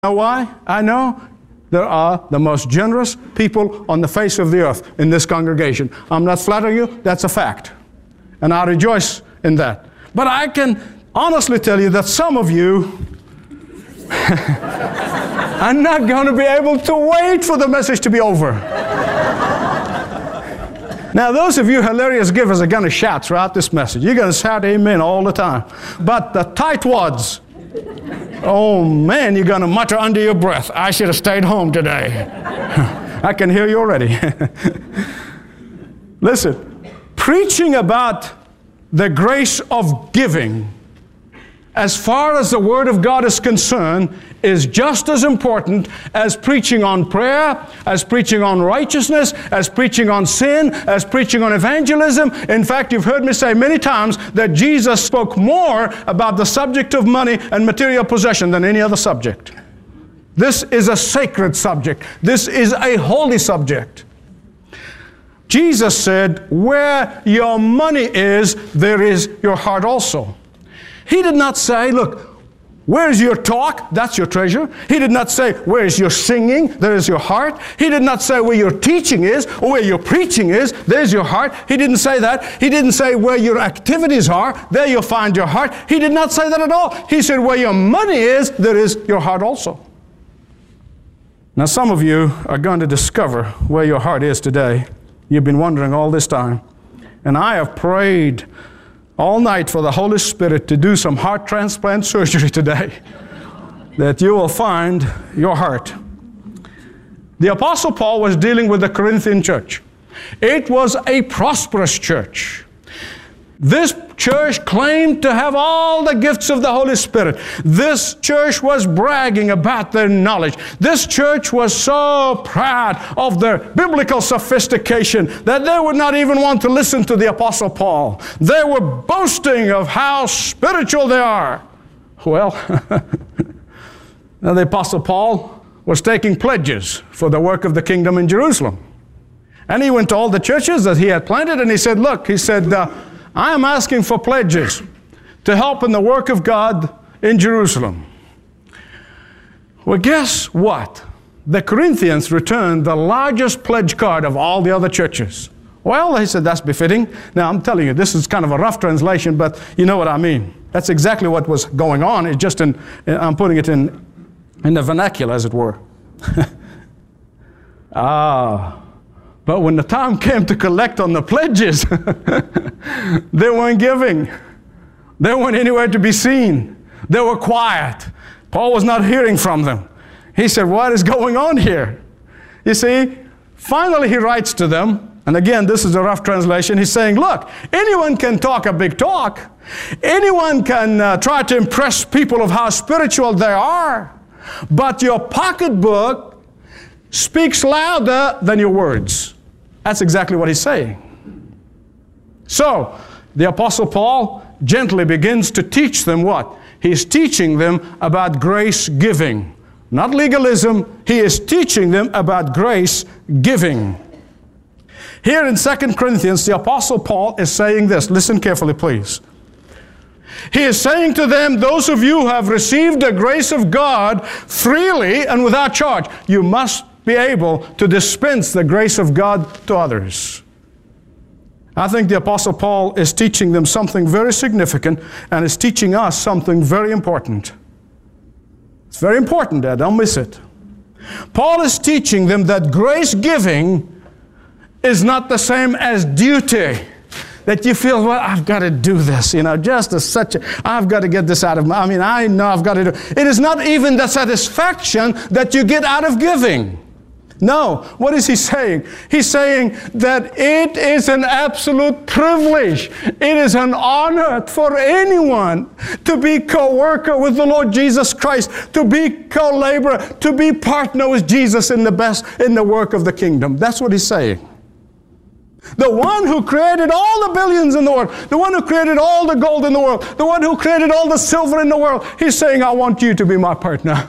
Know why? I know there are the most generous people on the face of the earth in this congregation. I'm not flattering you, that's a fact. And I rejoice in that. But I can honestly tell you that some of you are not going to be able to wait for the message to be over. Now, those of you hilarious givers are going to shout throughout this message. You're going to shout amen all the time. But the tightwads, oh man, you're going to mutter under your breath, I should have stayed home today. I can hear you already. Listen, preaching about the grace of giving, as far as the Word of God is concerned, is just as important as preaching on prayer, as preaching on righteousness, as preaching on sin, as preaching on evangelism. In fact, you've heard me say many times that Jesus spoke more about the subject of money and material possession than any other subject. This is a sacred subject. This is a holy subject. Jesus said, where your money is, there is your heart also. He did not say, look, where's your talk? That's your treasure. He did not say, where is your singing? There is your heart. He did not say where your teaching is or where your preaching is. There's your heart. He didn't say that. He didn't say where your activities are. There you'll find your heart. He did not say that at all. He said where your money is, there is your heart also. Now some of you are going to discover where your heart is today. You've been wondering all this time. And I have prayed all night for the Holy Spirit to do some heart transplant surgery today, that you will find your heart. The Apostle Paul was dealing with the Corinthian church. It was a prosperous church. This church claimed to have all the gifts of the Holy Spirit. This church was bragging about their knowledge. This church was so proud of their biblical sophistication that they would not even want to listen to the Apostle Paul. They were boasting of how spiritual they are. Well, now the Apostle Paul was taking pledges for the work of the kingdom in Jerusalem. And he went to all the churches that he had planted and he said, look, he said, I am asking for pledges to help in the work of God in Jerusalem. Well, guess what? The Corinthians returned the largest pledge card of all the other churches. Well, he said, that's befitting. Now, I'm telling you, this is kind of a rough translation, but you know what I mean. That's exactly what was going on. It's just I'm putting it in the vernacular, as it were. But when the time came to collect on the pledges, they weren't giving. They weren't anywhere to be seen. They were quiet. Paul was not hearing from them. He said, what is going on here? You see, finally he writes to them, and again, this is a rough translation. He's saying, look, anyone can talk a big talk. Anyone can try to impress people of how spiritual they are. But your pocketbook speaks louder than your words. That's exactly what he's saying. So, the Apostle Paul gently begins to teach them what? He's teaching them about grace giving. Not legalism. He is teaching them about grace giving. Here in 2 Corinthians, the Apostle Paul is saying this. Listen carefully, please. He is saying to them, those of you who have received the grace of God freely and without charge, you must be able to dispense the grace of God to others. I think the Apostle Paul is teaching them something very significant and is teaching us something very important. It's very important, Dad. Don't miss it. Paul is teaching them that grace giving is not the same as duty. That you feel, well, I've got to do this, just as such. I've got to get this out of I know I've got to do it. It is not even the satisfaction that you get out of giving. No. What is he saying? He's saying that it is an absolute privilege. It is an honor for anyone to be co-worker with the Lord Jesus Christ, to be co-laborer, to be partner with Jesus in the work of the kingdom. That's what he's saying. The one who created all the billions in the world, the one who created all the gold in the world, the one who created all the silver in the world, he's saying, I want you to be my partner.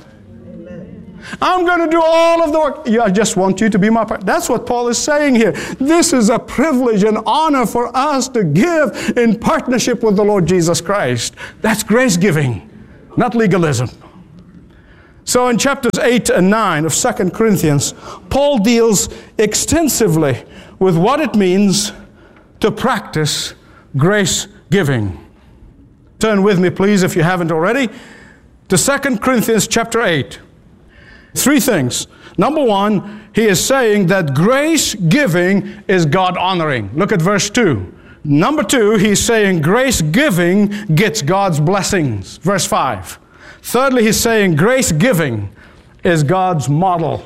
I'm going to do all of the work. I just want you to be my partner. That's what Paul is saying here. This is a privilege and honor for us to give in partnership with the Lord Jesus Christ. That's grace giving, not legalism. So in chapters 8 and 9 of 2 Corinthians, Paul deals extensively with what it means to practice grace giving. Turn with me, please, if you haven't already, to 2 Corinthians chapter 8. Three things. Number one, he is saying that grace giving is God honoring. Look at verse 2. Number two, he's saying grace giving gets God's blessings. Verse 5. Thirdly, he's saying grace giving is God's model.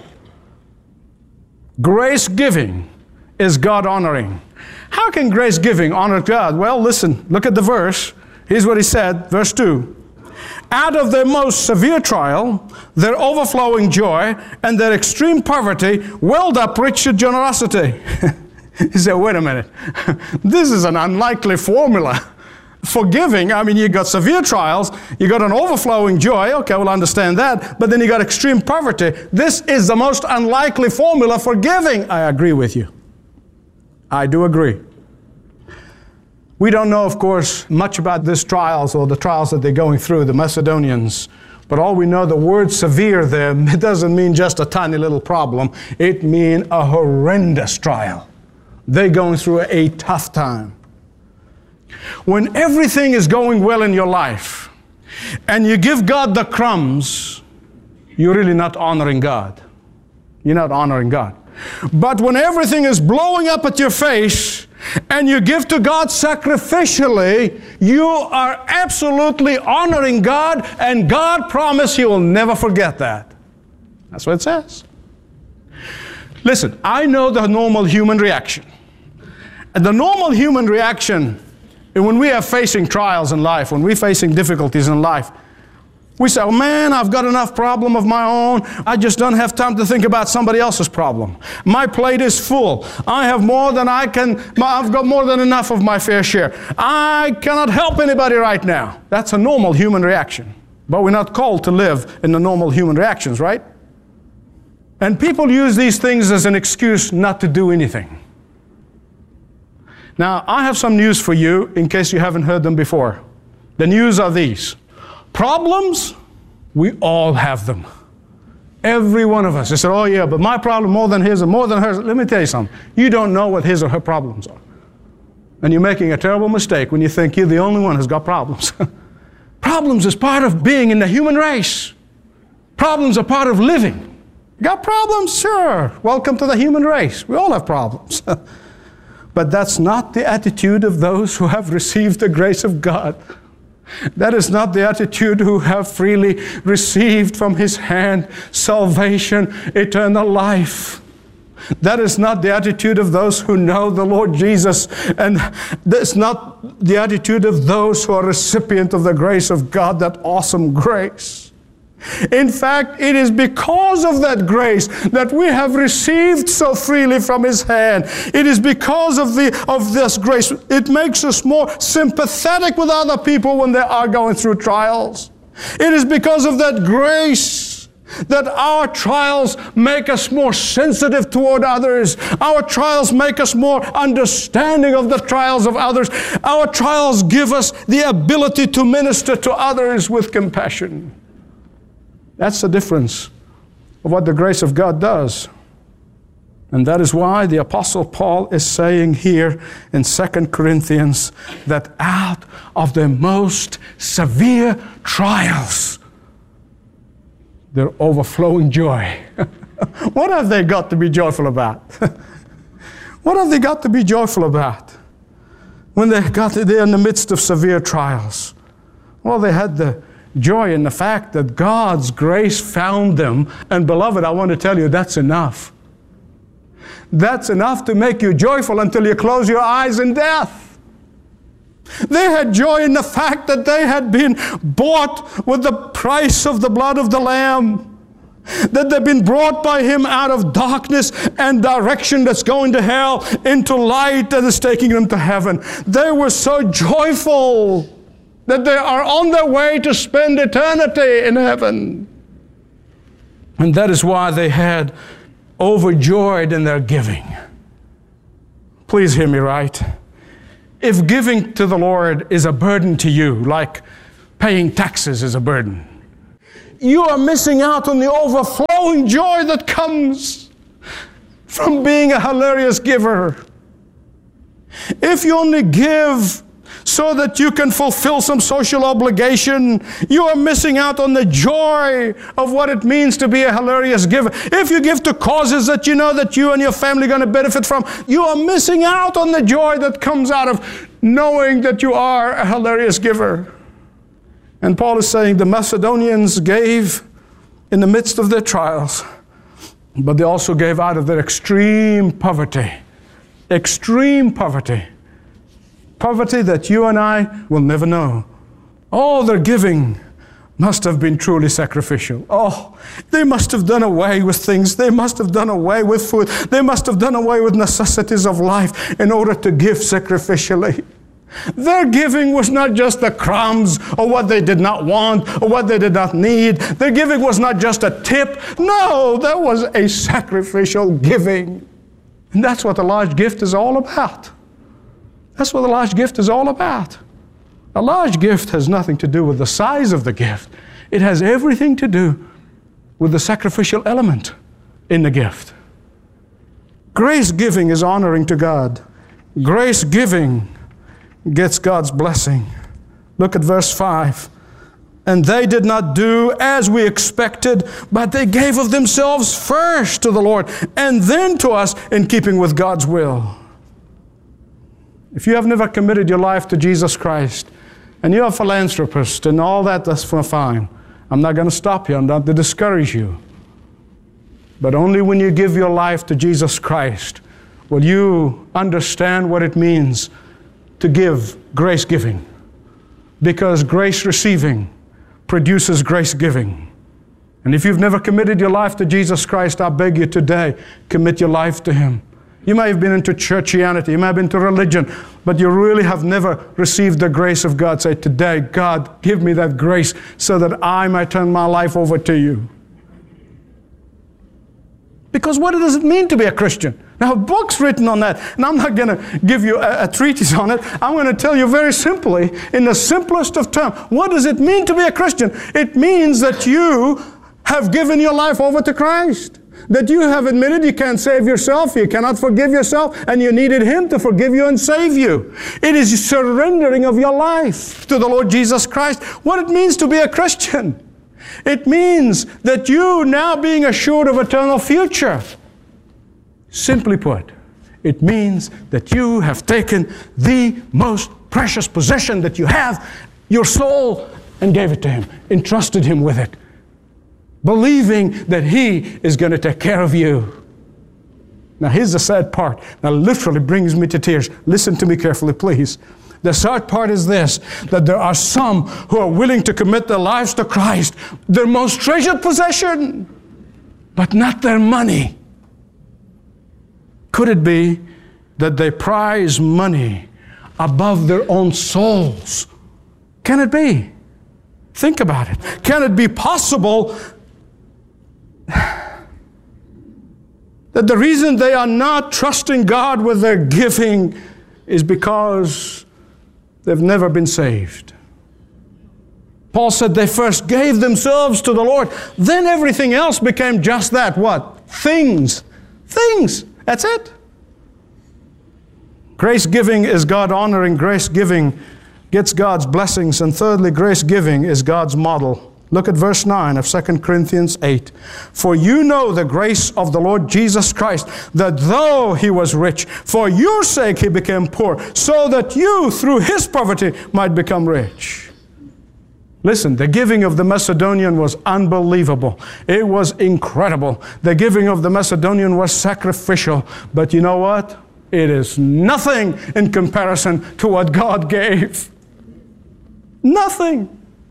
Grace giving is God honoring. How can grace giving honor God? Well, listen, look at the verse. Here's what he said, verse 2. Out of their most severe trial, their overflowing joy, and their extreme poverty welled up rich generosity. You say, wait a minute. This is an unlikely formula for giving. I mean, you got severe trials, you got an overflowing joy. Okay, we'll understand that. But then you got extreme poverty. This is the most unlikely formula for giving. I agree with you. I do agree. We don't know, of course, much about these trials or the trials that they're going through, the Macedonians. But all we know, the word severe there, it doesn't mean just a tiny little problem. It means a horrendous trial. They're going through a tough time. When everything is going well in your life and you give God the crumbs, you're really not honoring God. You're not honoring God. But when everything is blowing up at your face and you give to God sacrificially, you are absolutely honoring God, and God promised He will never forget that. That's what it says. Listen, I know the normal human reaction. And the normal human reaction, when we are facing trials in life, when we're facing difficulties in life, we say, oh man, I've got enough problem of my own. I just don't have time to think about somebody else's problem. My plate is full. I have more than I've got more than enough of my fair share. I cannot help anybody right now. That's a normal human reaction. But we're not called to live in the normal human reactions, right? And people use these things as an excuse not to do anything. Now, I have some news for you in case you haven't heard them before. The news are these. Problems, we all have them. Every one of us. They said, oh yeah, but my problem more than his and more than hers. Let me tell you something. You don't know what his or her problems are. And you're making a terrible mistake when you think you're the only one who's got problems. Problems is part of being in the human race. Problems are part of living. Got problems? Sure. Welcome to the human race. We all have problems. But that's not the attitude of those who have received the grace of God. That is not the attitude who have freely received from His hand salvation, eternal life. That is not the attitude of those who know the Lord Jesus. And that's not the attitude of those who are recipient of the grace of God, that awesome grace. In fact, it is because of that grace that we have received so freely from His hand. It is because of this grace. It makes us more sympathetic with other people when they are going through trials. It is because of that grace that our trials make us more sensitive toward others. Our trials make us more understanding of the trials of others. Our trials give us the ability to minister to others with compassion. That's the difference of what the grace of God does. And that is why the Apostle Paul is saying here in 2 Corinthians that out of the most severe trials, their overflowing joy. What have they got to be joyful about? What have they got to be joyful about when they're in the midst of severe trials? Well, they had the joy in the fact that God's grace found them. And beloved, I want to tell you, that's enough. That's enough to make you joyful until you close your eyes in death. They had joy in the fact that they had been bought with the price of the blood of the Lamb. That they've been brought by Him out of darkness and direction that's going to hell into light that is taking them to heaven. They were so joyful that they are on their way to spend eternity in heaven. And that is why they had overjoyed in their giving. Please hear me right. If giving to the Lord is a burden to you, like paying taxes is a burden, you are missing out on the overflowing joy that comes from being a hilarious giver. If you only give so that you can fulfill some social obligation, you are missing out on the joy of what it means to be a hilarious giver. If you give to causes that you know that you and your family are going to benefit from, you are missing out on the joy that comes out of knowing that you are a hilarious giver. And Paul is saying the Macedonians gave in the midst of their trials, but they also gave out of their extreme poverty. Extreme poverty. Poverty that you and I will never know. All their giving must have been truly sacrificial. Oh, they must have done away with things. They must have done away with food. They must have done away with necessities of life in order to give sacrificially. Their giving was not just the crumbs or what they did not want or what they did not need. Their giving was not just a tip. No, that was a sacrificial giving. And that's what a large gift is all about. That's what a large gift is all about. A large gift has nothing to do with the size of the gift. It has everything to do with the sacrificial element in the gift. Grace giving is honoring to God. Grace giving gets God's blessing. Look at verse 5. And they did not do as we expected, but they gave of themselves first to the Lord and then to us in keeping with God's will. If you have never committed your life to Jesus Christ, and you're a philanthropist and all that, that's fine. I'm not going to stop you. I'm not to discourage you. But only when you give your life to Jesus Christ will you understand what it means to give grace giving. Because grace receiving produces grace giving. And if you've never committed your life to Jesus Christ, I beg you today, commit your life to Him. You may have been into churchianity, you may have been into religion, but you really have never received the grace of God. Say, today, God, give me that grace so that I might turn my life over to you. Because what does it mean to be a Christian? Now, a book's written on that, and I'm not going to give you a treatise on it. I'm going to tell you very simply, in the simplest of terms, what does it mean to be a Christian? It means that you have given your life over to Christ. That you have admitted you can't save yourself, you cannot forgive yourself, and you needed Him to forgive you and save you. It is surrendering of your life to the Lord Jesus Christ. What it means to be a Christian. It means that you now being assured of eternal future. Simply put, it means that you have taken the most precious possession that you have, your soul, and gave it to Him, entrusted Him with it, believing that He is going to take care of you. Now here's the sad part. Now literally brings me to tears. Listen to me carefully, please. The sad part is this, that there are some who are willing to commit their lives to Christ, their most treasured possession, but not their money. Could it be that they prize money above their own souls? Can it be? Think about it. Can it be possible that the reason they are not trusting God with their giving is because they've never been saved? Paul said they first gave themselves to the Lord, then everything else became just that. What? Things. Things. That's it. Grace giving is God honoring. Grace giving gets God's blessings. And thirdly, grace giving is God's model. Look at verse 9 of 2 Corinthians 8. For you know the grace of the Lord Jesus Christ, that though He was rich, for your sake He became poor, so that you through His poverty might become rich. Listen, the giving of the Macedonian was unbelievable. It was incredible. The giving of the Macedonian was sacrificial. But you know what? It is nothing in comparison to what God gave. Nothing.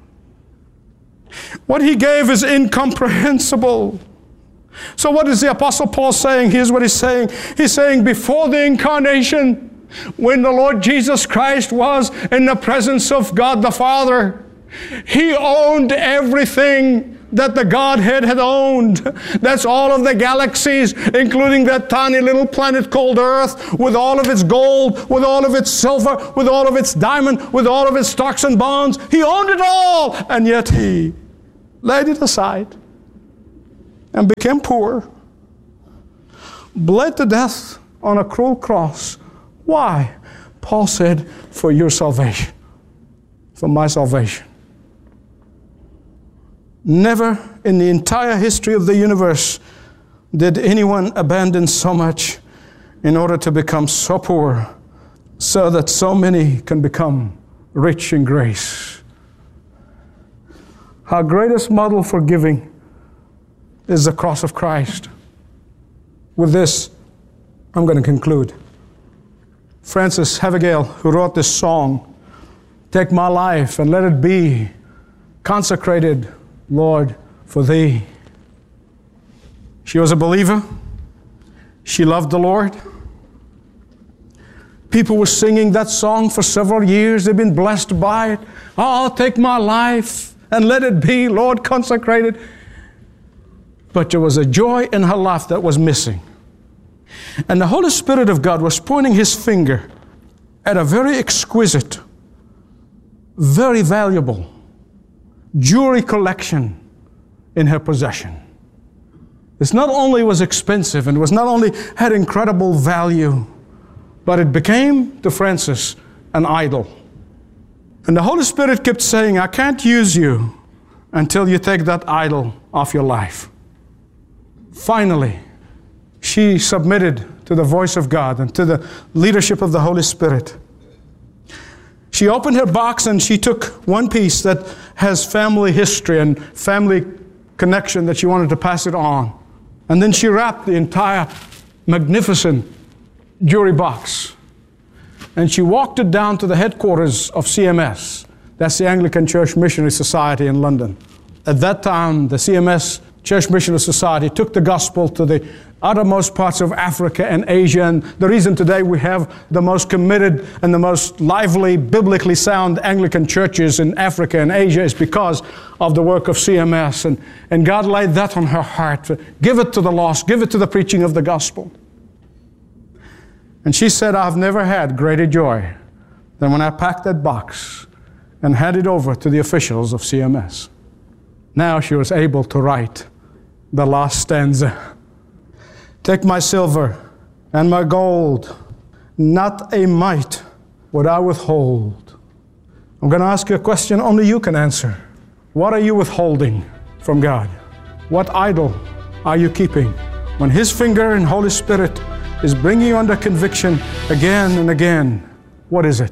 What He gave is incomprehensible. So what is the Apostle Paul saying? Here's what he's saying. He's saying before the incarnation, when the Lord Jesus Christ was in the presence of God the Father, He owned everything that the Godhead had owned. That's all of the galaxies, including that tiny little planet called Earth, with all of its gold, with all of its silver, with all of its diamond, with all of its stocks and bonds. He owned it all, and yet He laid it aside, and became poor, bled to death on a cruel cross. Why? Paul said, for your salvation, for my salvation. Never in the entire history of the universe did anyone abandon so much in order to become so poor, so that so many can become rich in grace. Our greatest model for giving is the cross of Christ. With this, I'm going to conclude. Frances Havergal, who wrote this song, "Take my life and let it be consecrated, Lord, for Thee." She was a believer. She loved the Lord. People were singing that song for several years. They've been blessed by it. "Oh, take my life and let it be, Lord, consecrated." But there was a joy in her life that was missing. And the Holy Spirit of God was pointing His finger at a very exquisite, very valuable jewelry collection in her possession. This not only was expensive and was not only had incredible value, but it became to Frances an idol. And the Holy Spirit kept saying, "I can't use you until you take that idol off your life." Finally, she submitted to the voice of God and to the leadership of the Holy Spirit. She opened her box and she took one piece that has family history and family connection that she wanted to pass it on. And then she wrapped the entire magnificent jewelry box. And she walked it down to the headquarters of CMS. That's the Anglican Church Missionary Society in London. At that time, the CMS Church Missionary Society took the gospel to the uttermost parts of Africa and Asia. And the reason today we have the most committed and the most lively, biblically sound Anglican churches in Africa and Asia is because of the work of CMS. And God laid that on her heart. Give it to the lost. Give it to the preaching of the gospel. And she said, "I've never had greater joy than when I packed that box and handed it over to the officials of CMS." Now she was able to write the last stanza. "Take my silver and my gold, not a mite would I withhold." I'm going to ask you a question only you can answer. What are you withholding from God? What idol are you keeping when His finger and Holy Spirit is bringing you under conviction again and again? What is it?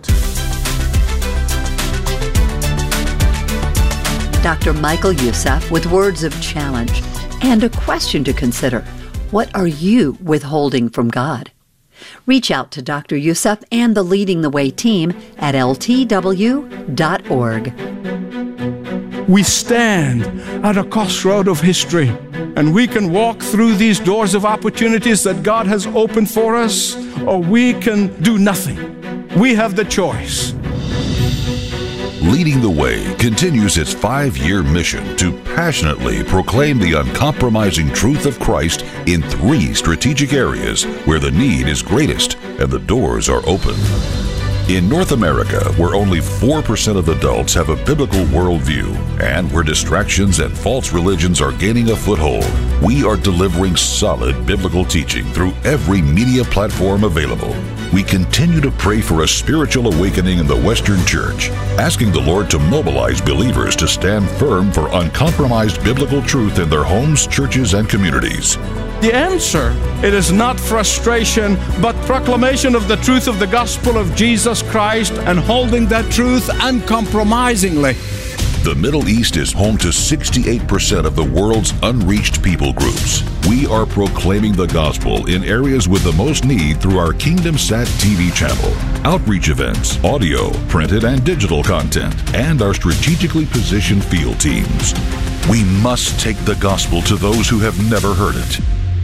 Dr. Michael Youssef with words of challenge and a question to consider. What are you withholding from God? Reach out to Dr. Youssef and the Leading the Way team at ltw.org. We stand at a crossroad of history, and we can walk through these doors of opportunities that God has opened for us, or we can do nothing. We have the choice. Leading the Way continues its 5-year mission to passionately proclaim the uncompromising truth of Christ in 3 strategic areas where the need is greatest and the doors are open. In North America, where only 4% of adults have a biblical worldview and where distractions and false religions are gaining a foothold, we are delivering solid biblical teaching through every media platform available. We continue to pray for a spiritual awakening in the Western Church, asking the Lord to mobilize believers to stand firm for uncompromised biblical truth in their homes, churches, and communities. The answer, it is not frustration, but proclamation of the truth of the gospel of Jesus Christ and holding that truth uncompromisingly. The Middle East is home to 68% of the world's unreached people groups. We are proclaiming the gospel in areas with the most need through our Kingdom Sat TV channel, outreach events, audio, printed and digital content, and our strategically positioned field teams. We must take the gospel to those who have never heard it.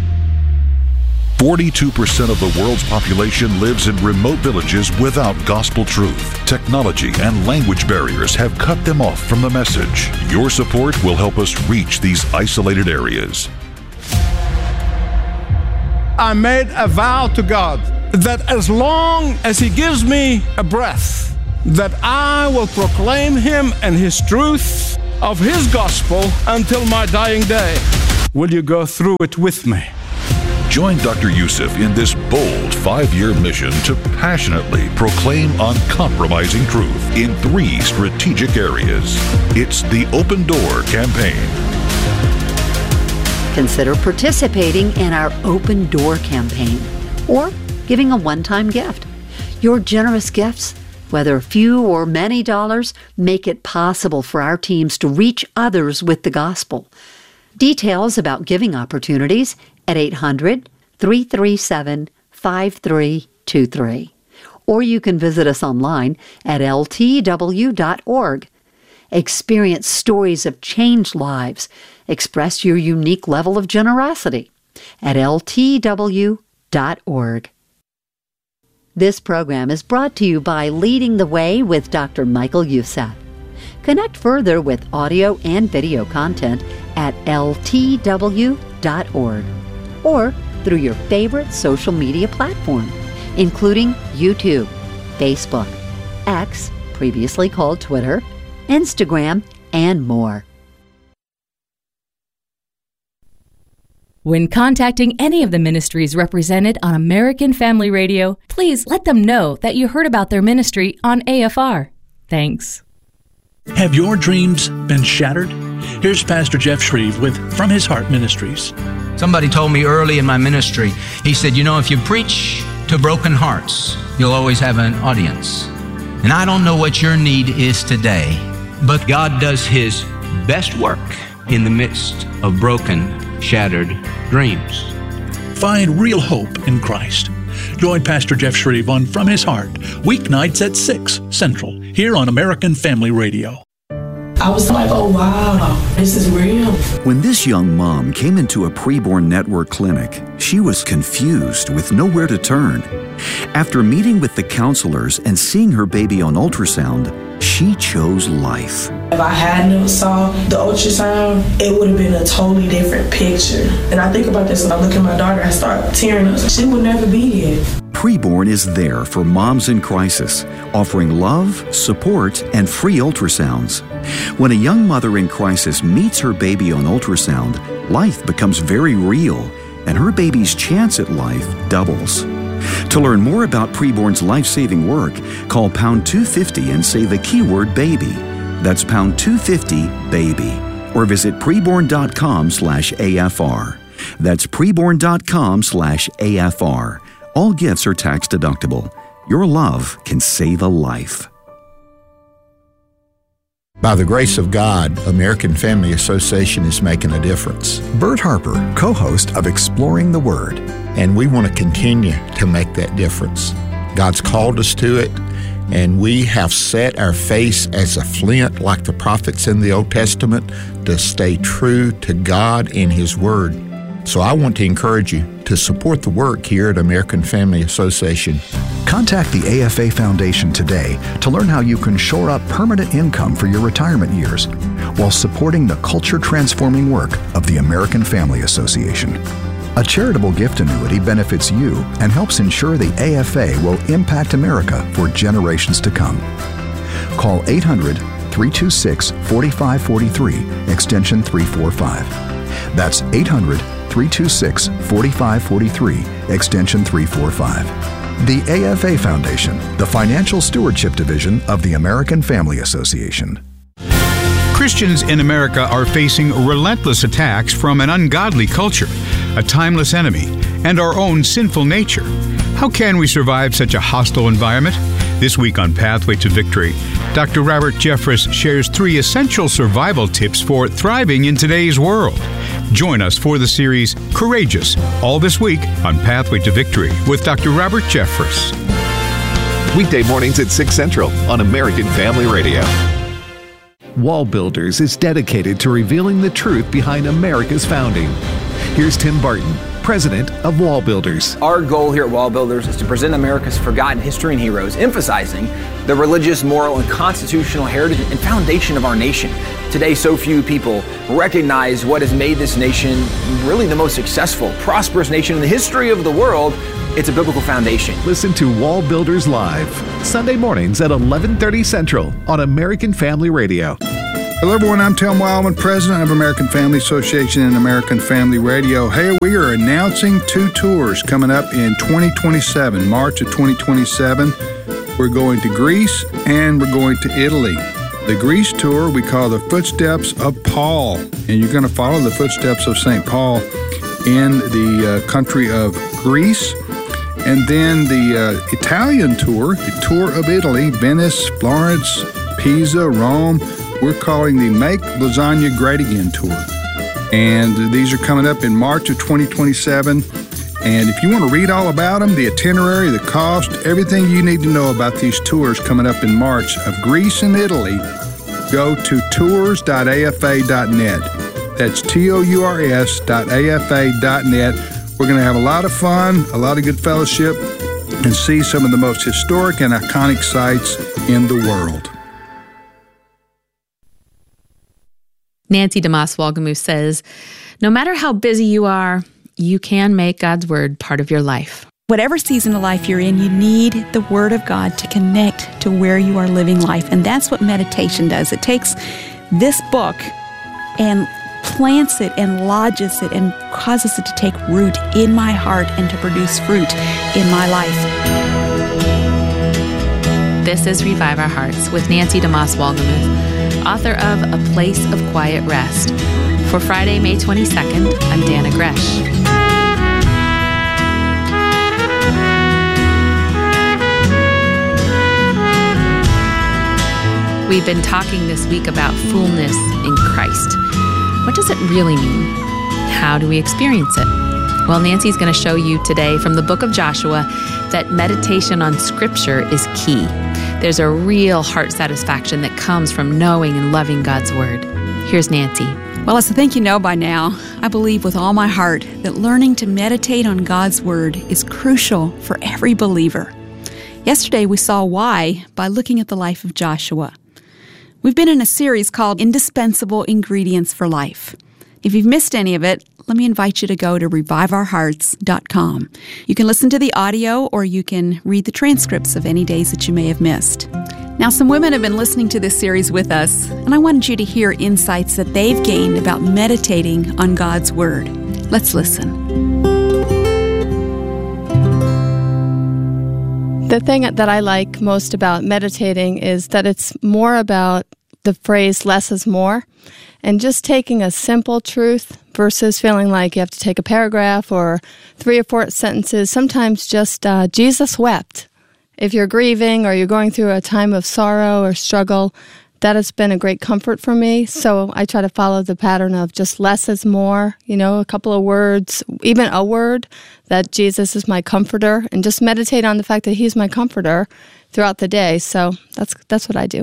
42% of the world's population lives in remote villages without gospel truth. Technology and language barriers have cut them off from the message. Your support will help us reach these isolated areas. I made a vow to God that as long as He gives me a breath, that I will proclaim Him and His truth of His gospel until my dying day. Will you go through it with me? Join Dr. Youssef in this bold 5-year mission to passionately proclaim uncompromising truth in 3 strategic areas. It's the Open Door Campaign. Consider participating in our Open Door campaign or giving a one-time gift. Your generous gifts, whether few or many dollars, make it possible for our teams to reach others with the gospel. Details about giving opportunities at 800-337-5323. Or you can visit us online at ltw.org. Experience stories of changed lives. Express your unique level of generosity at ltw.org. This program is brought to you by Leading the Way with Dr. Michael Youssef. Connect further with audio and video content at ltw.org or through your favorite social media platform, including YouTube, Facebook, X, previously called Twitter, Instagram, and more. When contacting any of the ministries represented on American Family Radio, please let them know that you heard about their ministry on AFR. Thanks. Have your dreams been shattered? Here's Pastor Jeff Shreve with From His Heart Ministries. Somebody told me early in my ministry, he said, if you preach to broken hearts, you'll always have an audience. And I don't know what your need is today, but God does His best work in the midst of broken, shattered dreams. Find real hope in Christ. Join Pastor Jeff Shreve on From His Heart, weeknights at 6 Central, here on American Family Radio. I was like, oh wow, this is real. When this young mom came into a preborn network clinic, she was confused with nowhere to turn. After meeting with the counselors and seeing her baby on ultrasound, she chose life. If I had never saw the ultrasound, it would have been a totally different picture. And I think about this when I look at my daughter, I start tearing up. She would never be here. Preborn is there for moms in crisis, offering love, support, and free ultrasounds. When a young mother in crisis meets her baby on ultrasound, life becomes very real, and her baby's chance at life doubles. To learn more about Preborn's life-saving work, call pound 250 and say the keyword baby. That's pound 250 baby. Or visit preborn.com/AFR. That's preborn.com/AFR. All gifts are tax deductible. Your love can save a life. By the grace of God, American Family Association is making a difference. Bert Harper, co-host of Exploring the Word. And we want to continue to make that difference. God's called us to it, and we have set our face as a flint like the prophets in the Old Testament to stay true to God and His Word. So I want to encourage you to support the work here at American Family Association. Contact the AFA Foundation today to learn how you can shore up permanent income for your retirement years while supporting the culture-transforming work of the American Family Association. A charitable gift annuity benefits you and helps ensure the AFA will impact America for generations to come. Call 800-326-4543, extension 345. That's 800-326-4543, extension 345. The AFA Foundation, the Financial Stewardship Division of the American Family Association. Christians in America are facing relentless attacks from an ungodly culture, a timeless enemy, and our own sinful nature. How can we survive such a hostile environment? This week on Pathway to Victory, Dr. Robert Jeffress shares 3 essential survival tips for thriving in today's world. Join us for the series Courageous, all this week on Pathway to Victory with Dr. Robert Jeffress. Weekday mornings at 6 Central on American Family Radio. Wall Builders is dedicated to revealing the truth behind America's founding. Here's Tim Barton, president of Wall Builders. Our goal here at Wall Builders is to present America's forgotten history and heroes, emphasizing the religious, moral, and constitutional heritage and foundation of our nation. Today, so few people recognize what has made this nation really the most successful, prosperous nation in the history of the world. It's a biblical foundation. Listen to Wall Builders Live, Sunday mornings at 11:30 Central on American Family Radio. Hello, everyone. I'm Tim Wildman, president of American Family Association and American Family Radio. Hey, we are announcing 2 tours coming up in 2027, March of 2027. We're going to Greece and we're going to Italy. The Greece tour we call the Footsteps of Paul, and you're going to follow the footsteps of St. Paul in the country of Greece. And then the Italian tour, the Tour of Italy, Venice, Florence, Pisa, Rome. We're calling the Make Lasagna Great Again tour. And these are coming up in March of 2027. And if you want to read all about them, the itinerary, the cost, everything you need to know about these tours coming up in March of Greece and Italy, go to tours.afa.net. That's tours.afa.net. We're going to have a lot of fun, a lot of good fellowship, and see some of the most historic and iconic sites in the world. Nancy DeMoss Wolgemuth says, no matter how busy you are, you can make God's Word part of your life. Whatever season of life you're in, you need the Word of God to connect to where you are living life. And that's what meditation does. It takes this book and plants it and lodges it and causes it to take root in my heart and to produce fruit in my life. This is Revive Our Hearts with Nancy DeMoss Wolgemuth, author of A Place of Quiet Rest. For Friday, May 22nd, I'm Dana Gresh. We've been talking this week about fullness in Christ. What does it really mean? How do we experience it? Well, Nancy's going to show you today from the book of Joshua that meditation on Scripture is key. There's a real heart satisfaction that comes from knowing and loving God's Word. Here's Nancy. Well, as I think you know by now, I believe with all my heart that learning to meditate on God's Word is crucial for every believer. Yesterday we saw why by looking at the life of Joshua. We've been in a series called Indispensable Ingredients for Life. If you've missed any of it, let me invite you to go to reviveourhearts.com. You can listen to the audio or you can read the transcripts of any days that you may have missed. Now, some women have been listening to this series with us, and I wanted you to hear insights that they've gained about meditating on God's Word. Let's listen. The thing that I like most about meditating is that it's more about the phrase less is more, and just taking a simple truth versus feeling like you have to take a paragraph or 3 or 4 sentences. Sometimes just Jesus wept. If you're grieving or you're going through a time of sorrow or struggle, that has been a great comfort for me. So I try to follow the pattern of just less is more, a couple of words, even a word, that Jesus is my comforter, and just meditate on the fact that He's my comforter throughout the day. So that's what I do.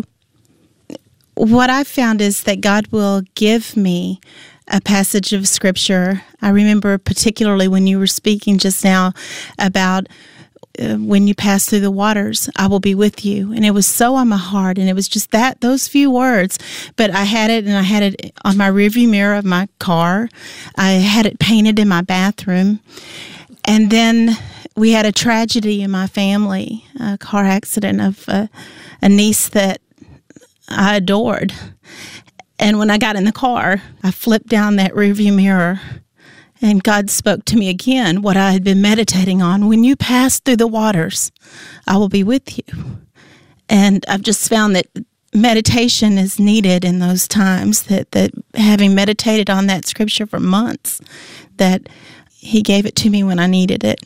What I've found is that God will give me a passage of Scripture. I remember particularly when you were speaking just now about when you pass through the waters, I will be with you. And it was so on my heart, and it was just those few words. But I had it on my rearview mirror of my car. I had it painted in my bathroom. And then we had a tragedy in my family, a car accident of a niece that I adored. And when I got in the car, I flipped down that rearview mirror, and God spoke to me again what I had been meditating on. When you pass through the waters, I will be with you. And I've just found that meditation is needed in those times, that having meditated on that Scripture for months, that He gave it to me when I needed it.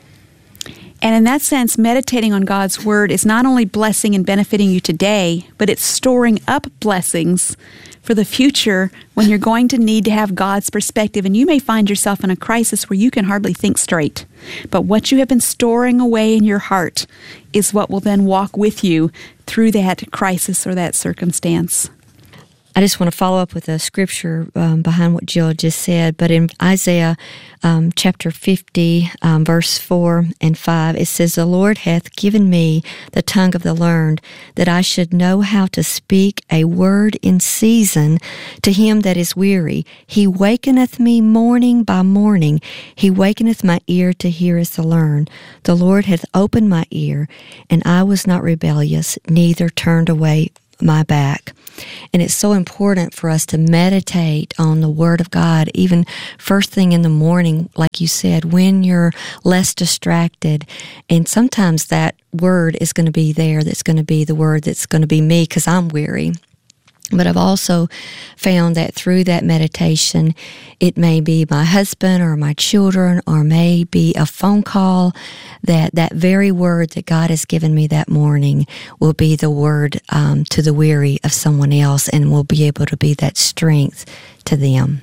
And in that sense, meditating on God's Word is not only blessing and benefiting you today, but it's storing up blessings for the future when you're going to need to have God's perspective. And you may find yourself in a crisis where you can hardly think straight. But what you have been storing away in your heart is what will then walk with you through that crisis or that circumstance. I just want to follow up with a scripture behind what Jill just said, but in Isaiah chapter 50, verse 4 and 5, it says, "The Lord hath given me the tongue of the learned, that I should know how to speak a word in season to him that is weary. He wakeneth me morning by morning. He wakeneth my ear to hear as to learn. The Lord hath opened my ear, and I was not rebellious, neither turned away my back. And it's so important for us to meditate on the Word of God, even first thing in the morning, like you said, when you're less distracted. And sometimes that Word is going to be there, that's going to be the Word that's going to be me because I'm weary. But I've also found that through that meditation, it may be my husband or my children or maybe a phone call, that very word that God has given me that morning will be the word to the weary of someone else and will be able to be that strength to them.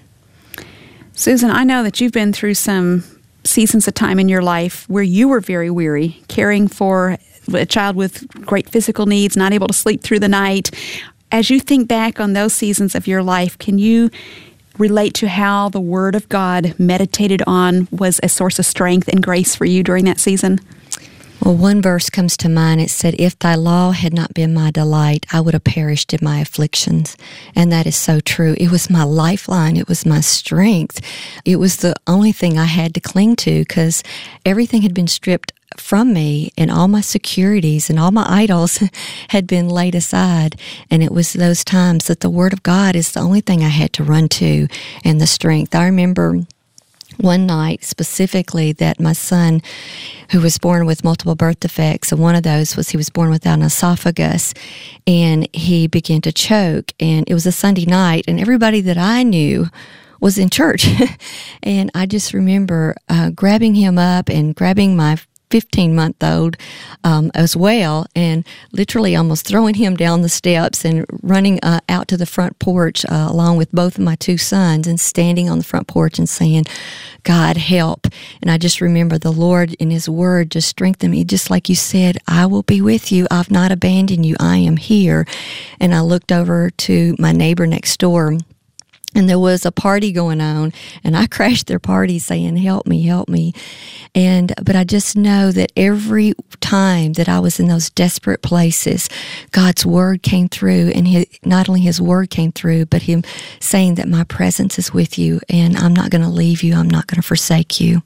Susan, I know that you've been through some seasons of time in your life where you were very weary, caring for a child with great physical needs, not able to sleep through the night. As you think back on those seasons of your life, can you relate to how the Word of God meditated on was a source of strength and grace for you during that season? Well, one verse comes to mind. It said, "If thy law had not been my delight, I would have perished in my afflictions." And that is so true. It was my lifeline. It was my strength. It was the only thing I had to cling to because everything had been stripped from me and all my securities and all my idols had been laid aside. And it was those times that the Word of God is the only thing I had to run to and the strength. I remember one night specifically that my son, who was born with multiple birth defects, and one of those was he was born without an esophagus, and he began to choke. And it was a Sunday night, and everybody that I knew was in church. And I just remember grabbing him up and grabbing my 15-month-old as well, and literally almost throwing him down the steps and running out to the front porch along with both of my two sons and standing on the front porch and saying, "God, help." And I just remember the Lord in His Word just strengthened me, just like you said, "I will be with you. I've not abandoned you. I am here." And I looked over to my neighbor next door, and there was a party going on, and I crashed their party saying, "Help me, help me." But I just know that every time that I was in those desperate places, God's Word came through, and not only His Word came through, but Him saying that my presence is with you, and I'm not going to leave you, I'm not going to forsake you.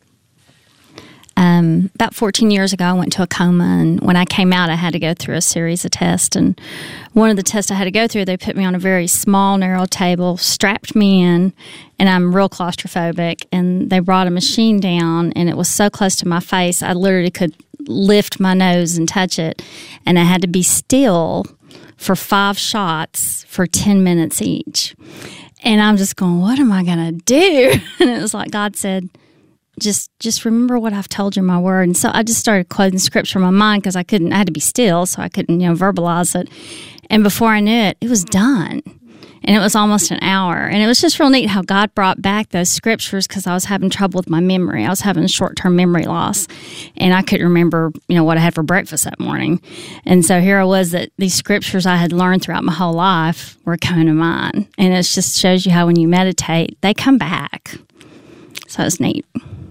About 14 years ago, I went to a coma, and when I came out, I had to go through a series of tests. And one of the tests I had to go through, they put me on a very small, narrow table, strapped me in, and I'm real claustrophobic. And they brought a machine down, and it was so close to my face, I literally could lift my nose and touch it. And I had to be still for 5 shots for 10 minutes each. And I'm just going, what am I going to do? And it was like God said, just remember what I've told you in my word. And so I just started quoting scripture in my mind because I had to be still, so I couldn't, verbalize it. And before I knew it, it was done. And it was almost an hour. And it was just real neat how God brought back those scriptures because I was having trouble with my memory. I was having short-term memory loss. And I couldn't remember, what I had for breakfast that morning. And so here I was that these scriptures I had learned throughout my whole life were coming to mind. And it just shows you how when you meditate, they come back. So it's neat.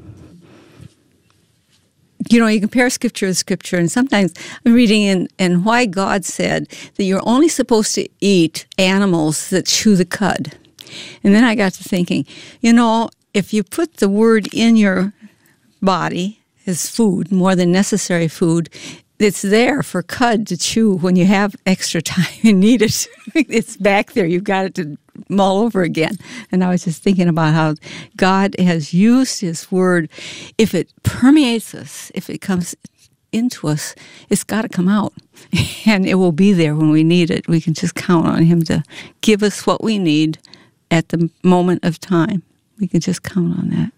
You compare scripture with scripture, and sometimes I'm reading in why God said that you're only supposed to eat animals that chew the cud. And then I got to thinking, if you put the word in your body as food, more than necessary food, it's there for cud to chew when you have extra time and need it. It's back there. You've got it to mull over again. And I was just thinking about how God has used His Word. If it permeates us, if it comes into us, it's got to come out. And it will be there when we need it. We can just count on Him to give us what we need at the moment of time. We can just count on that.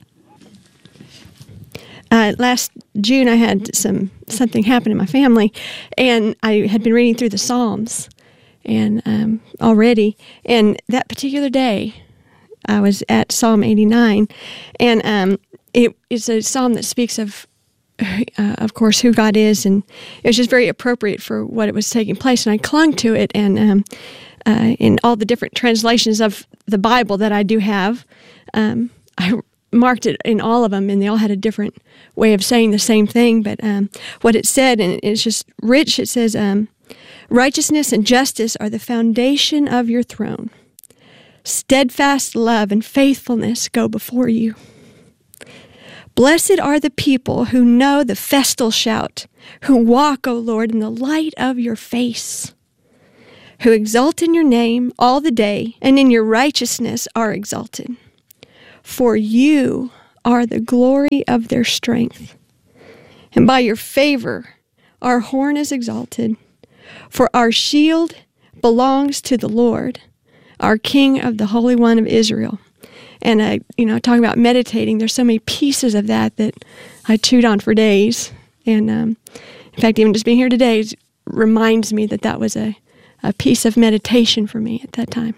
Last June, I had something happen in my family, and I had been reading through the Psalms, and already, and that particular day, I was at Psalm 89, and it's a psalm that speaks of course, who God is, and it was just very appropriate for what it was taking place, and I clung to it, and in all the different translations of the Bible that I do have, I marked it in all of them, and they all had a different way of saying the same thing, but what it said, and it's just rich, it says, righteousness and justice are the foundation of your throne. Steadfast love and faithfulness go before you. Blessed are the people who know the festal shout, who walk, O Lord, in the light of your face, who exalt in your name all the day, and in your righteousness are exalted. For you are the glory of their strength, and by your favor our horn is exalted. For our shield belongs to the Lord, our King of the Holy One of Israel. And talking about meditating, there's so many pieces of that I chewed on for days. And in fact, even just being here today reminds me that was a piece of meditation for me at that time.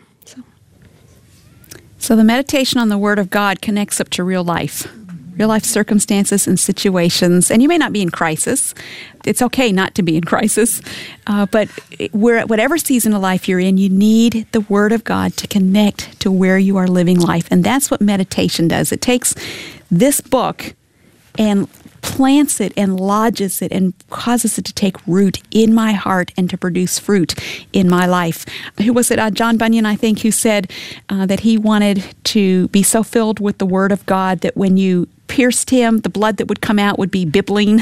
So the meditation on the Word of God connects up to real life circumstances and situations. And you may not be in crisis. It's okay not to be in crisis. But whatever season of life you're in, you need the Word of God to connect to where you are living life. And that's what meditation does. It takes this book and plants it and lodges it and causes it to take root in my heart and to produce fruit in my life. Who was it? John Bunyan, I think, who said that he wanted to be so filled with the Word of God that when you pierced him, the blood that would come out would be bibline.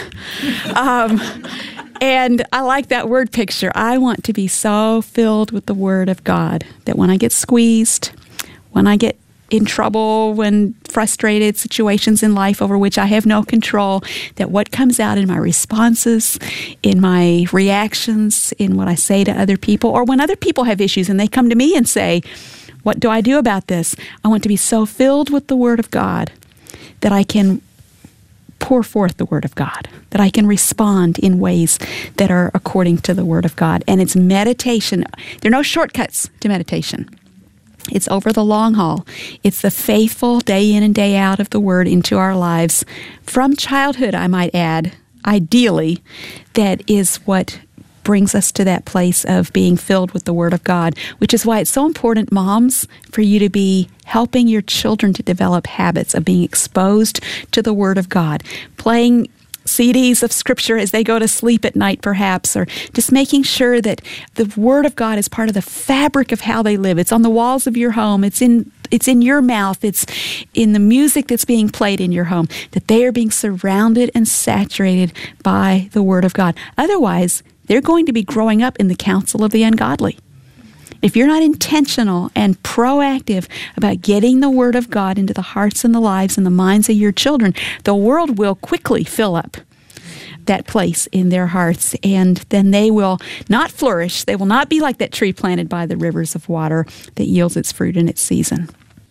And I like that word picture. I want to be so filled with the Word of God that when I get squeezed, when I get in trouble, when frustrated, situations in life over which I have no control, that what comes out in my responses, in my reactions, in what I say to other people, or when other people have issues and they come to me and say, what do I do about this? I want to be so filled with the Word of God that I can pour forth the Word of God, that I can respond in ways that are according to the Word of God. And it's meditation. There are no shortcuts to meditation. It's over the long haul. It's the faithful day in and day out of the Word into our lives. From childhood, I might add, ideally, that is what brings us to that place of being filled with the Word of God, which is why it's so important, moms, for you to be helping your children to develop habits of being exposed to the Word of God, playing CDs of Scripture as they go to sleep at night, perhaps, or just making sure that the Word of God is part of the fabric of how they live. It's on the walls of your home. It's in your mouth. It's in the music that's being played in your home, that they are being surrounded and saturated by the Word of God. Otherwise, they're going to be growing up in the counsel of the ungodly. If you're not intentional and proactive about getting the Word of God into the hearts and the lives and the minds of your children, the world will quickly fill up that place in their hearts, and then they will not flourish. They will not be like that tree planted by the rivers of water that yields its fruit in its season.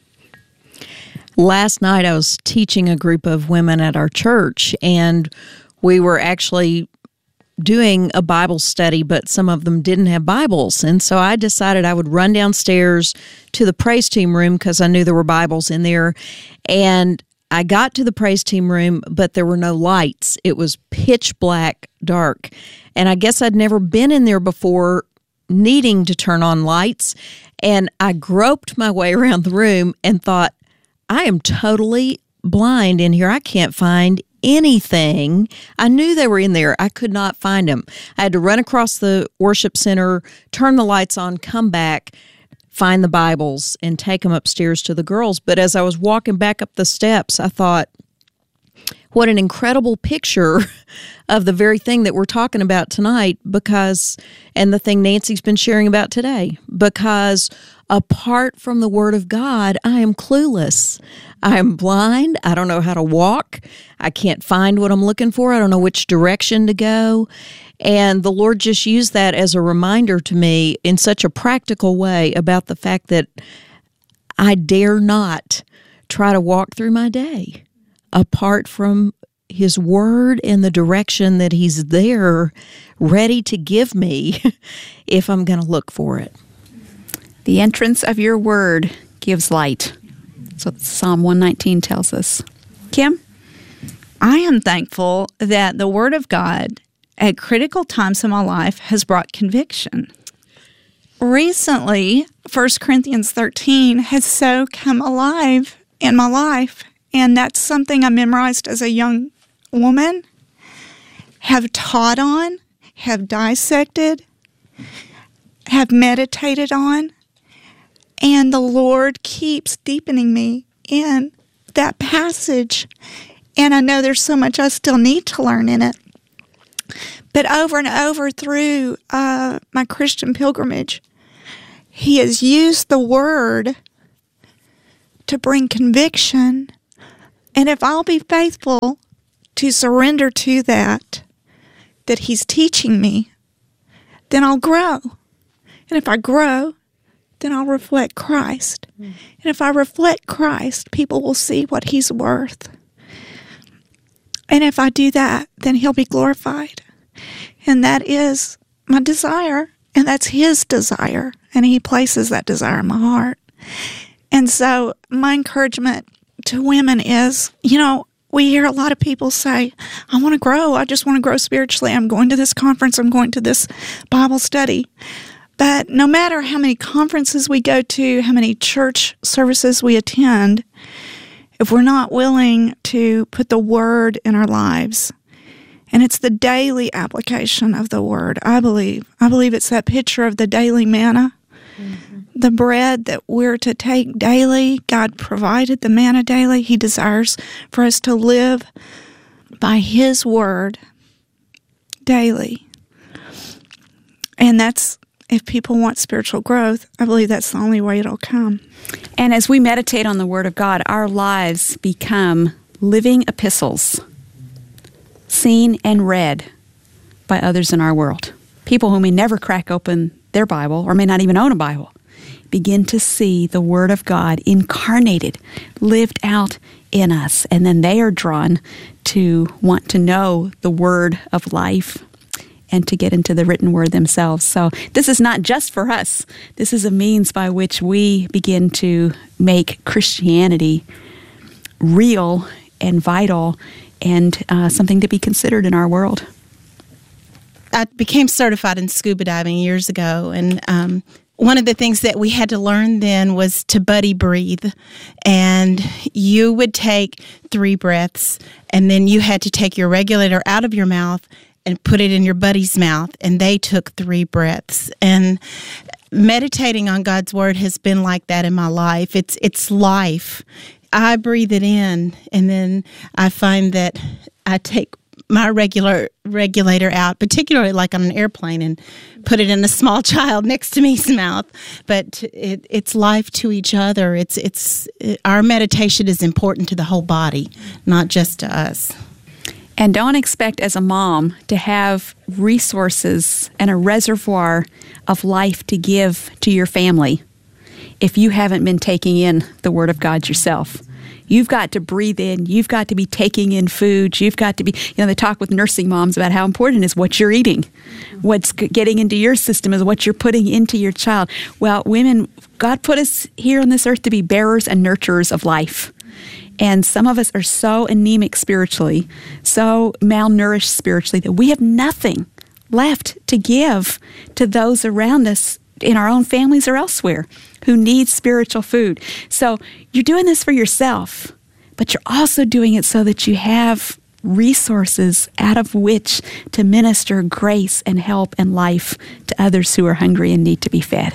Last night I was teaching a group of women at our church, and we were actually doing a Bible study, but some of them didn't have Bibles. And so I decided I would run downstairs to the praise team room because I knew there were Bibles in there. And I got to the praise team room, but there were no lights. It was pitch black, dark. And I guess I'd never been in there before needing to turn on lights. And I groped my way around the room and thought, I am totally blind in here. I can't find anything. I knew they were in there. I could not find them. I had to run across the worship center, turn the lights on, come back, find the Bibles, and take them upstairs to the girls. But as I was walking back up the steps, I thought, what an incredible picture of the very thing that we're talking about tonight, because, and the thing Nancy's been sharing about today, because apart from the Word of God, I am clueless. I am blind. I don't know how to walk. I can't find what I'm looking for. I don't know which direction to go. And the Lord just used that as a reminder to me in such a practical way about the fact that I dare not try to walk through my day apart from His Word and the direction that He's there ready to give me if I'm going to look for it. The entrance of your Word gives light. That's what Psalm 119 tells us. Kim? I am thankful that the Word of God at critical times in my life has brought conviction. Recently, 1 Corinthians 13 has so come alive in my life, and that's something I memorized as a young woman, have taught on, have dissected, have meditated on, and the Lord keeps deepening me in that passage. And I know there's so much I still need to learn in it. But over and over through my Christian pilgrimage, He has used the Word to bring conviction. And if I'll be faithful to surrender to that He's teaching me, then I'll grow. And if I grow, then I'll reflect Christ. And if I reflect Christ, people will see what He's worth. And if I do that, then He'll be glorified. And that is my desire, and that's His desire. And He places that desire in my heart. And so my encouragement to women is, we hear a lot of people say, I want to grow. I just want to grow spiritually. I'm going to this conference. I'm going to this Bible study. But no matter how many conferences we go to, how many church services we attend, if we're not willing to put the Word in our lives, and it's the daily application of the Word, I believe it's that picture of the daily manna, the bread that we're to take daily. God provided the manna daily. He desires for us to live by His Word daily. And that's, if people want spiritual growth, I believe that's the only way it'll come. And as we meditate on the Word of God, our lives become living epistles, seen and read by others in our world. People who may never crack open their Bible or may not even own a Bible begin to see the Word of God incarnated, lived out in us, and then they are drawn to want to know the Word of life and to get into the written Word themselves. So this is not just for us. This is a means by which we begin to make Christianity real and vital and something to be considered in our world. I became certified in scuba diving years ago, and one of the things that we had to learn then was to buddy breathe. And you would take 3 breaths, and then you had to take your regulator out of your mouth and put it in your buddy's mouth, and they took 3 breaths. And meditating on God's Word has been like that in my life. It's life. I breathe it in, and then I find that I take my regulator out, particularly like on an airplane, and put it in a small child next to me's mouth. But it's life to each other. Our meditation is important to the whole body, not just to us. And don't expect as a mom to have resources and a reservoir of life to give to your family if you haven't been taking in the Word of God yourself. You've got to breathe in. You've got to be taking in food. You've got to be, they talk with nursing moms about how important it is what you're eating. What's getting into your system is what you're putting into your child. Well, women, God put us here on this earth to be bearers and nurturers of life. And some of us are so anemic spiritually, so malnourished spiritually, that we have nothing left to give to those around us in our own families or elsewhere who need spiritual food. So you're doing this for yourself, but you're also doing it so that you have resources out of which to minister grace and help and life to others who are hungry and need to be fed.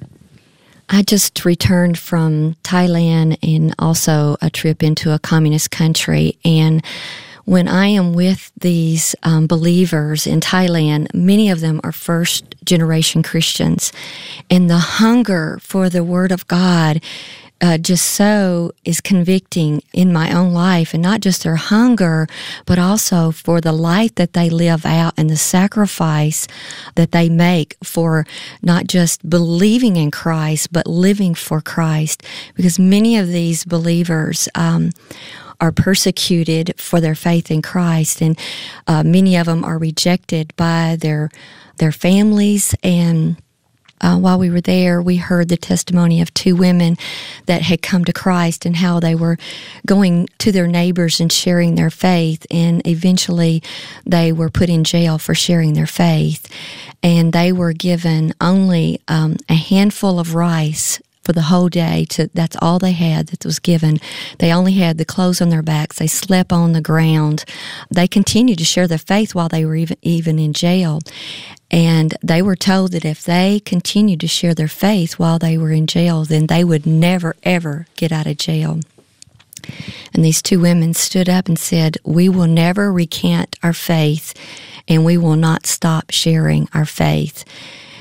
I just returned from Thailand and also a trip into a communist country. And when I am with these believers in Thailand, many of them are first-generation Christians. And the hunger for the Word of God just so is convicting in my own life, and not just their hunger, but also for the life that they live out and the sacrifice that they make for not just believing in Christ, but living for Christ. Because many of these believers are persecuted for their faith in Christ, and many of them are rejected by their families. And while we were there, we heard the testimony of 2 women that had come to Christ and how they were going to their neighbors and sharing their faith, and eventually they were put in jail for sharing their faith. And they were given only a handful of rice for the whole day. That's all they had that was given. They only had the clothes on their backs. They slept on the ground. They continued to share their faith while they were even in jail. And they were told that if they continued to share their faith while they were in jail, then they would never, ever get out of jail. And these 2 women stood up and said, "We will never recant our faith, and we will not stop sharing our faith."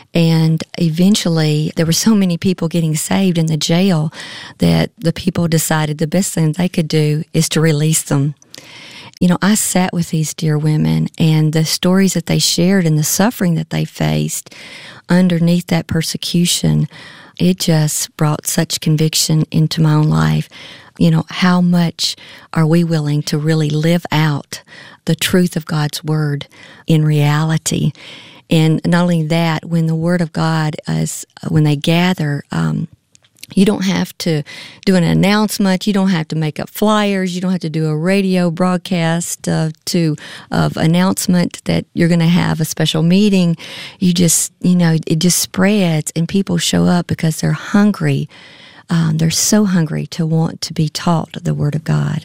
And eventually, there were so many people getting saved in the jail that the people decided the best thing they could do is to release them. You know, I sat with these dear women, and the stories that they shared and the suffering that they faced underneath that persecution, it just brought such conviction into my own life. You know, how much are we willing to really live out the truth of God's Word in reality? And not only that, when the Word of God, when they gather, you don't have to do an announcement. You don't have to make up flyers. You don't have to do a radio broadcast of announcement that you're going to have a special meeting. You just, it just spreads, and people show up because they're hungry. They're so hungry to want to be taught the Word of God.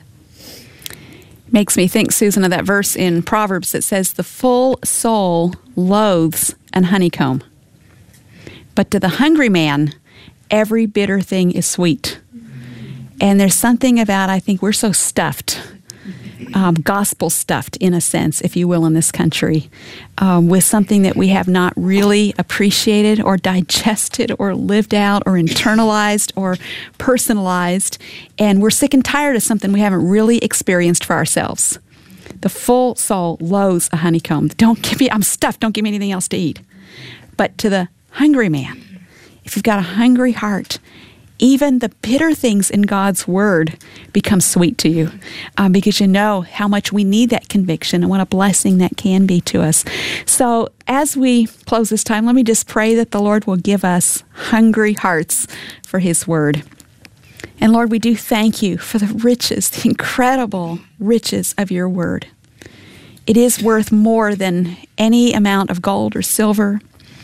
Makes me think, Susan, of that verse in Proverbs that says, "The full soul loathes an honeycomb, but to the hungry man, every bitter thing is sweet." And there's something about, I think we're so stuffed, gospel stuffed in a sense, if you will, in this country, with something that we have not really appreciated or digested or lived out or internalized or personalized. And we're sick and tired of something we haven't really experienced for ourselves. The full soul loathes a honeycomb. I'm stuffed, don't give me anything else to eat. But to the hungry man, if you've got a hungry heart, even the bitter things in God's Word become sweet to you because you know how much we need that conviction and what a blessing that can be to us. So as we close this time, let me just pray that the Lord will give us hungry hearts for His Word. And Lord, we do thank You for the riches, the incredible riches of Your Word. It is worth more than any amount of gold or silver.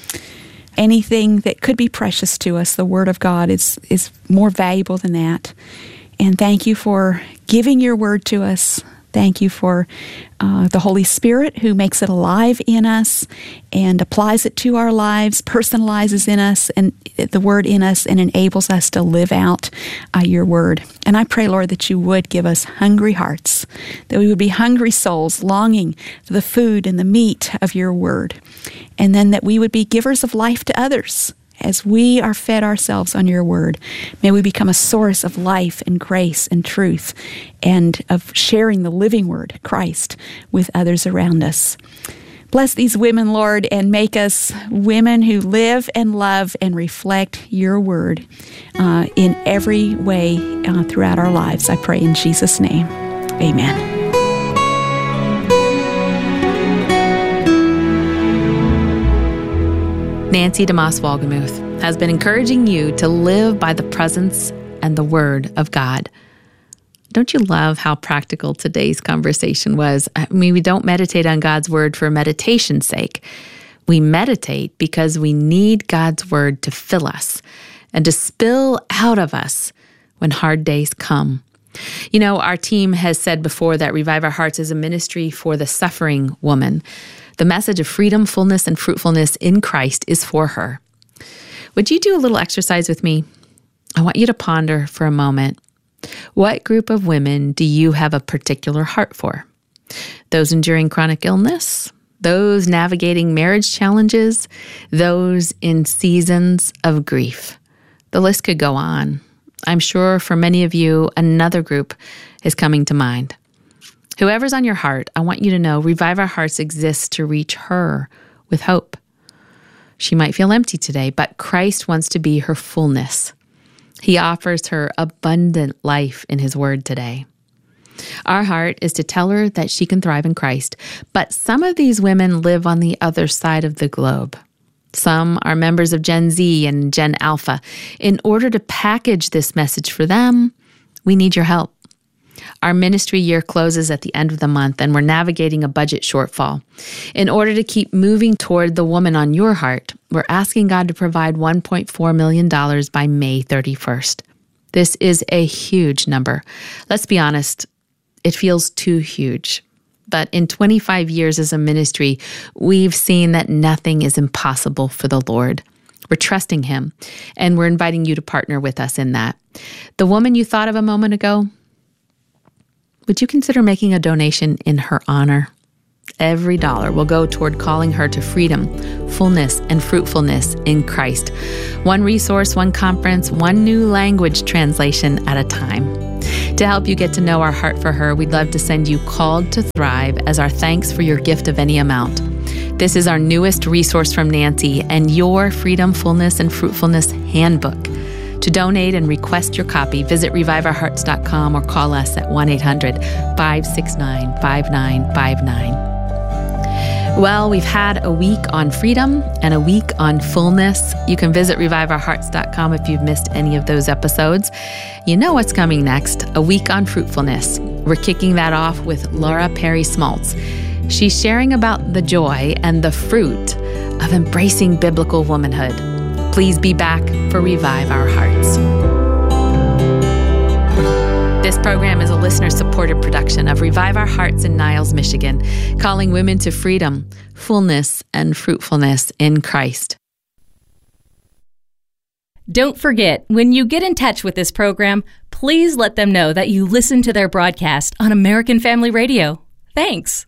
Anything that could be precious to us, the Word of God is more valuable than that. And thank You for giving Your Word to us. Thank You for the Holy Spirit who makes it alive in us and applies it to our lives, personalizes in us and the Word in us, and enables us to live out Your Word. And I pray, Lord, that You would give us hungry hearts, that we would be hungry souls longing for the food and the meat of Your Word, and then that we would be givers of life to others. As we are fed ourselves on Your Word, may we become a source of life and grace and truth and of sharing the living Word, Christ, with others around us. Bless these women, Lord, and make us women who live and love and reflect Your Word in every way throughout our lives. I pray in Jesus' name. Amen. Nancy DeMoss Wolgemuth has been encouraging you to live by the presence and the Word of God. Don't you love how practical today's conversation was? I mean, we don't meditate on God's Word for meditation's sake. We meditate because we need God's Word to fill us and to spill out of us when hard days come. You know, our team has said before that Revive Our Hearts is a ministry for the suffering woman. The message of freedom, fullness, and fruitfulness in Christ is for her. Would you do a little exercise with me? I want you to ponder for a moment. What group of women do you have a particular heart for? Those enduring chronic illness? Those navigating marriage challenges? Those in seasons of grief? The list could go on. I'm sure for many of you, another group is coming to mind. Whoever's on your heart, I want you to know Revive Our Hearts exists to reach her with hope. She might feel empty today, but Christ wants to be her fullness. He offers her abundant life in His Word today. Our heart is to tell her that she can thrive in Christ, but some of these women live on the other side of the globe. Some are members of Gen Z and Gen Alpha. In order to package this message for them, we need your help. Our ministry year closes at the end of the month, and we're navigating a budget shortfall. In order to keep moving toward the woman on your heart, we're asking God to provide $1.4 million by May 31st. This is a huge number. Let's be honest, it feels too huge. But in 25 years as a ministry, we've seen that nothing is impossible for the Lord. We're trusting Him, and we're inviting you to partner with us in that. The woman you thought of a moment ago, would you consider making a donation in her honor? every dollar will go toward calling her to freedom, fullness, and fruitfulness in Christ. One resource, one conference, one new language translation at a time. To help you get to know our heart for her, we'd love to send you Called to Thrive as our thanks for your gift of any amount. This is our newest resource from Nancy and your Freedom, Fullness, and Fruitfulness Handbook. To donate and request your copy, visit reviveourhearts.com or call us at 1-800-569-5959. Well, we've had a week on freedom and a week on fullness. You can visit reviveourhearts.com if you've missed any of those episodes. You know what's coming next, a week on fruitfulness. We're kicking that off with Laura Perry Smaltz. She's sharing about the joy and the fruit of embracing biblical womanhood. Please be back for Revive Our Hearts. This program is a listener-supported production of Revive Our Hearts in Niles, Michigan, calling women to freedom, fullness, and fruitfulness in Christ. Don't forget, when you get in touch with this program, please let them know that you listen to their broadcast on American Family Radio. Thanks.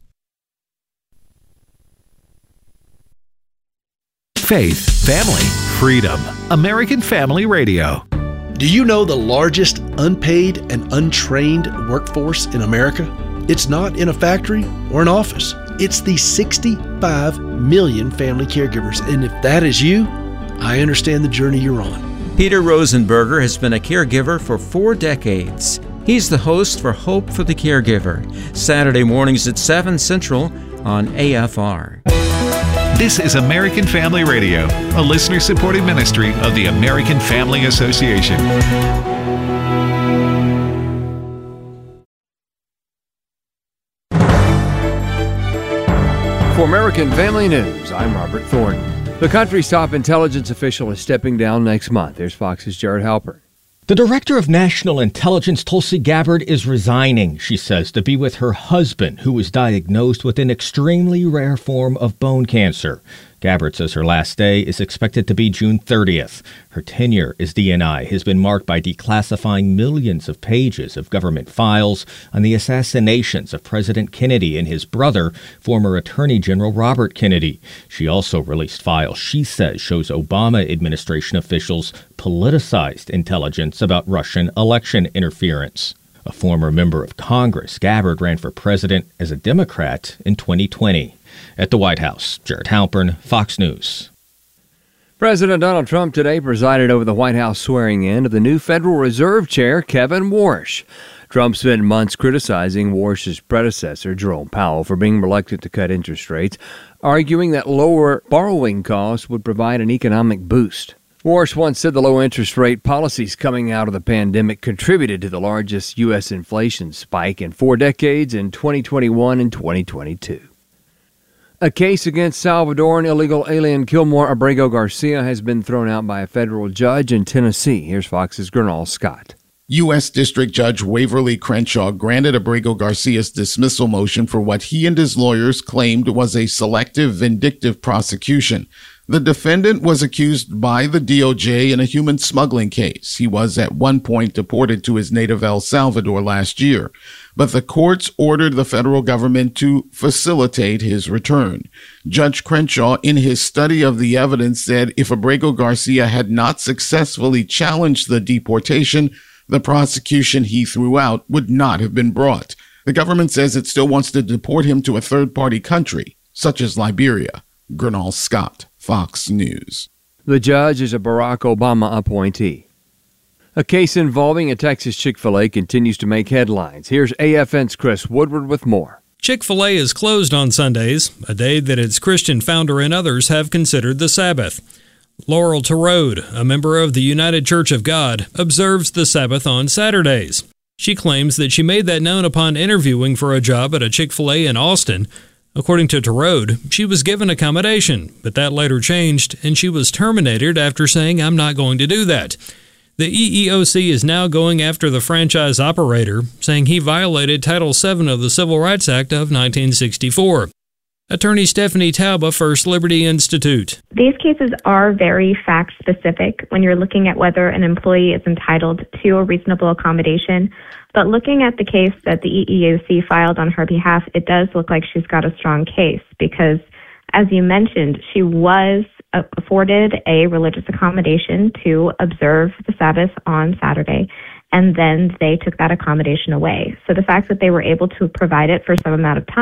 Faith, family, freedom. American Family Radio. Do you know the largest unpaid and untrained workforce in America? It's not in a factory or an office. It's the 65 million family caregivers. And if that is you, I understand the journey you're on. Peter Rosenberger has been a caregiver for 4 decades. He's the host for Hope for the Caregiver, Saturday mornings at 7 Central on AFR. This is American Family Radio, a listener-supported ministry of the American Family Association. For American Family News, I'm Robert Thornton. The country's top intelligence official is stepping down next month. Here's Fox's Jared Halpern. The director of national intelligence, Tulsi Gabbard, is resigning, she says, to be with her husband, who was diagnosed with an extremely rare form of bone cancer. Gabbard says her last day is expected to be June 30th. Her tenure as DNI has been marked by declassifying millions of pages of government files on the assassinations of President Kennedy and his brother, former Attorney General Robert Kennedy. She also released files she says shows Obama administration officials politicized intelligence about Russian election interference. A former member of Congress, Gabbard ran for president as a Democrat in 2020. At the White House, Jared Halpern, Fox News. President Donald Trump today presided over the White House swearing-in of the new Federal Reserve Chair, Kevin Warsh. Trump spent months criticizing Warsh's predecessor, Jerome Powell, for being reluctant to cut interest rates, arguing that lower borrowing costs would provide an economic boost. Warsh once said the low interest rate policies coming out of the pandemic contributed to the largest U.S. inflation spike in 4 decades in 2021 and 2022. A case against Salvadoran illegal alien Kilmore Abrego Garcia has been thrown out by a federal judge in Tennessee. Here's Fox's Gernal Scott. U.S. District Judge Waverly Crenshaw granted Abrego Garcia's dismissal motion for what he and his lawyers claimed was a selective, vindictive prosecution. The defendant was accused by the DOJ in a human smuggling case. He was at one point deported to his native El Salvador last year, but the courts ordered the federal government to facilitate his return. Judge Crenshaw, in his study of the evidence, said if Abrego Garcia had not successfully challenged the deportation, the prosecution he threw out would not have been brought. The government says it still wants to deport him to a third-party country, such as Liberia. Gernal Scott, Fox News. The judge is a Barack Obama appointee. A case involving a Texas Chick-fil-A continues to make headlines. Here's AFN's Chris Woodward with more. Chick-fil-A is closed on Sundays, a day that its Christian founder and others have considered the Sabbath. Laurel Terode, a member of the United Church of God, observes the Sabbath on Saturdays. She claims that she made that known upon interviewing for a job at a Chick-fil-A in Austin. According to Terode, she was given accommodation, but that later changed, and she was terminated after saying, "I'm not going to do that." The EEOC is now going after the franchise operator, saying he violated Title VII of the Civil Rights Act of 1964. Attorney Stephanie Tauba, First Liberty Institute. These cases are very fact-specific when you're looking at whether an employee is entitled to a reasonable accommodation. But looking at the case that the EEOC filed on her behalf, it does look like she's got a strong case because, as you mentioned, she was afforded a religious accommodation to observe the Sabbath on Saturday, and then they took that accommodation away. So the fact that they were able to provide it for some amount of